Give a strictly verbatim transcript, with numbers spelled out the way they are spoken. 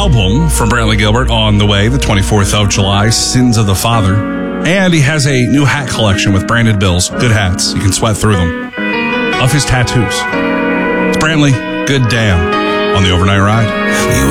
album from Brantley Gilbert on the way, the twenty-fourth of July, Sins of the Father. And he has a new hat collection with branded bills. Good hats. You can sweat through them. Of his tattoos. It's Brantley, Good Damn on the Overnight Ride. You